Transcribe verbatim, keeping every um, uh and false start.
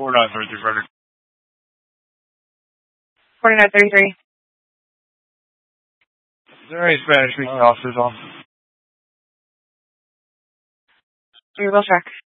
forty-nine thirty-three, Frederick. forty-nine thirty-three. Is there any Spanish speaking officers on? We will check.